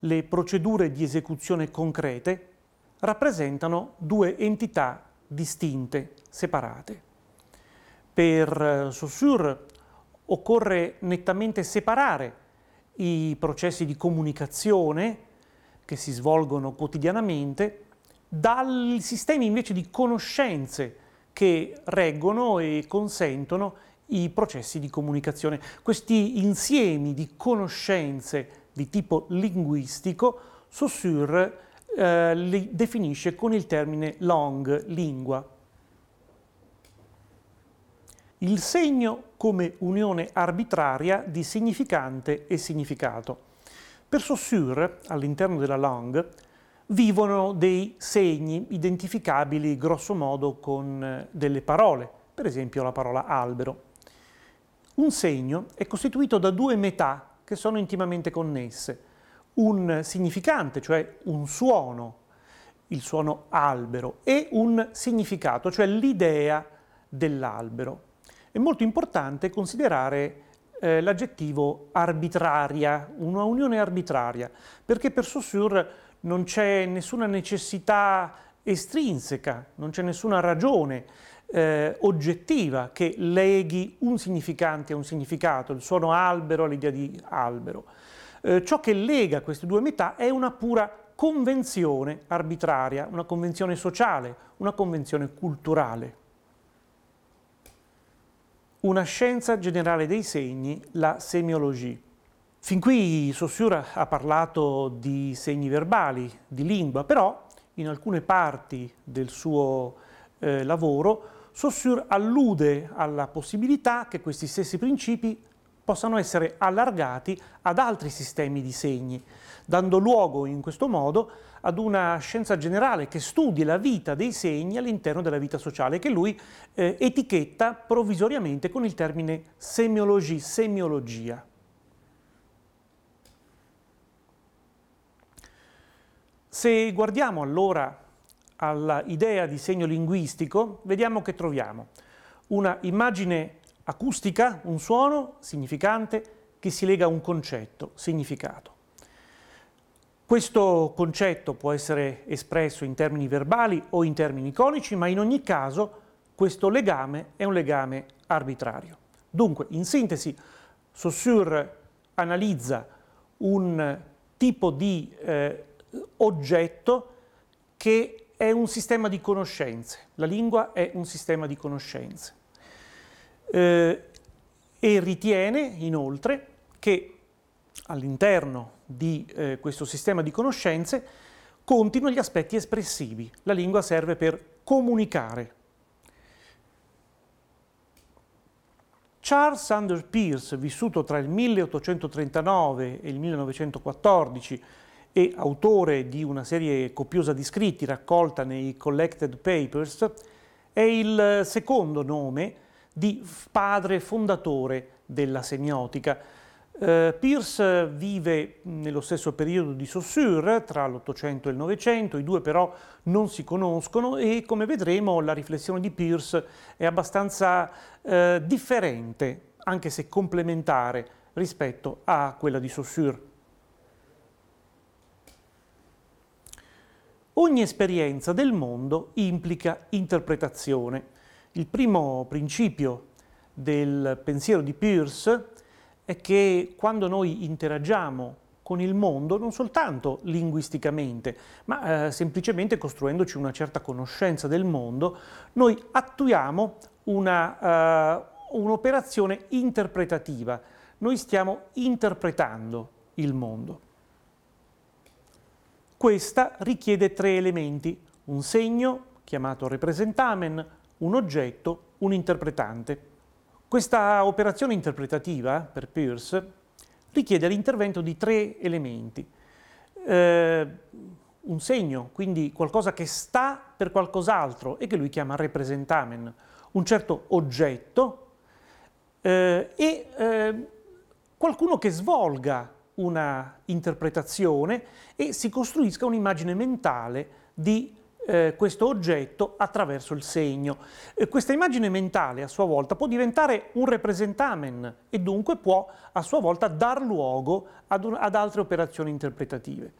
Le procedure di esecuzione concrete rappresentano due entità distinte, separate. Per Saussure occorre nettamente separare i processi di comunicazione che si svolgono quotidianamente dai sistemi invece di conoscenze che reggono e consentono i processi di comunicazione. Questi insiemi di conoscenze di tipo linguistico, Saussure li definisce con il termine langue, lingua. Il segno come unione arbitraria di significante e significato. Per Saussure, all'interno della langue, vivono dei segni identificabili grosso modo con delle parole, per esempio la parola albero. Un segno è costituito da due metà che sono intimamente connesse. Un significante, cioè un suono, il suono albero, e un significato, cioè l'idea dell'albero. È molto importante considerare l'aggettivo arbitraria, una unione arbitraria, perché per Saussure non c'è nessuna necessità estrinseca, non c'è nessuna ragione oggettiva che leghi un significante a un significato, il suono albero all'idea di albero. Ciò che lega queste due metà è una pura convenzione arbitraria, una convenzione sociale, una convenzione culturale. Una scienza generale dei segni, la semiologia. Fin qui Saussure ha parlato di segni verbali, di lingua, però in alcune parti del suo lavoro Saussure allude alla possibilità che questi stessi principi possano essere allargati ad altri sistemi di segni, dando luogo in questo modo ad una scienza generale che studi la vita dei segni all'interno della vita sociale, che lui etichetta provvisoriamente con il termine semiologia. Se guardiamo allora all'idea di segno linguistico, vediamo che troviamo una immagine acustica, un suono significante che si lega a un concetto, significato. Questo concetto può essere espresso in termini verbali o in termini iconici, ma in ogni caso questo legame è un legame arbitrario. Dunque, in sintesi, Saussure analizza un tipo di oggetto che è un sistema di conoscenze. La lingua è un sistema di conoscenze. E ritiene inoltre che all'interno di questo sistema di conoscenze contino gli aspetti espressivi. La lingua serve per comunicare. Charles Sanders Peirce, vissuto tra il 1839 e il 1914 e autore di una serie copiosa di scritti raccolta nei Collected Papers, è il secondo nome di padre fondatore della semiotica. Peirce vive nello stesso periodo di Saussure, tra l'Ottocento e il Novecento, i due però non si conoscono e, come vedremo, la riflessione di Peirce è abbastanza differente, anche se complementare, rispetto a quella di Saussure. Ogni esperienza del mondo implica interpretazione. Il primo principio del pensiero di Peirce è che quando noi interagiamo con il mondo, non soltanto linguisticamente, ma semplicemente costruendoci una certa conoscenza del mondo, noi attuiamo un'operazione interpretativa. Noi stiamo interpretando il mondo. Questa richiede tre elementi: un segno, chiamato representamen, un oggetto, un interpretante. Questa operazione interpretativa, per Peirce, richiede l'intervento di tre elementi. Un segno, quindi qualcosa che sta per qualcos'altro e che lui chiama representamen, un certo oggetto e qualcuno che svolga una interpretazione e si costruisca un'immagine mentale di questo oggetto attraverso il segno. Questa immagine mentale a sua volta può diventare un representamen e dunque può a sua volta dar luogo ad altre operazioni interpretative.